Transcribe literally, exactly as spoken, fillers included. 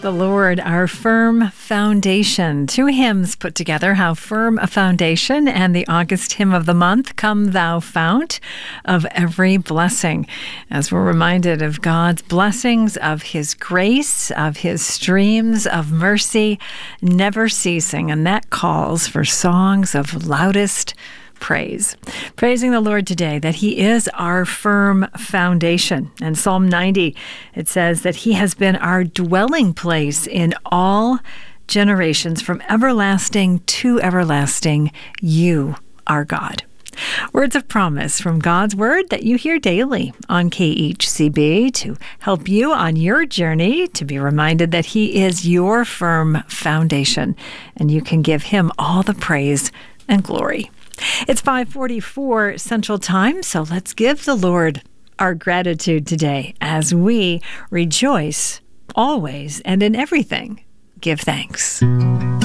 The Lord, our firm foundation. Two hymns put together, How Firm a Foundation, and the August hymn of the month, Come Thou Fount of Every Blessing. As we're reminded of God's blessings, of His grace, of His streams of mercy, never ceasing. And that calls for songs of loudest praise. Praising the Lord today that He is our firm foundation. And Psalm ninety, it says that He has been our dwelling place in all generations, from everlasting to everlasting. You are God. Words of promise from God's Word that you hear daily on K H C B to help you on your journey, to be reminded that He is your firm foundation and you can give Him all the praise and glory. It's five forty-four Central Time, so let's give the Lord our gratitude today as we rejoice always and in everything. Give thanks.